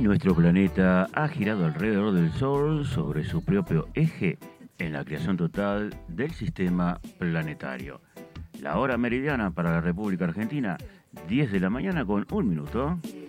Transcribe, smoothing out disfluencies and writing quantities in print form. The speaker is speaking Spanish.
nuestro planeta ha girado alrededor del Sol sobre su propio eje en la creación total del sistema planetario. La hora meridiana para la República Argentina, 10 de la mañana con 1 minuto.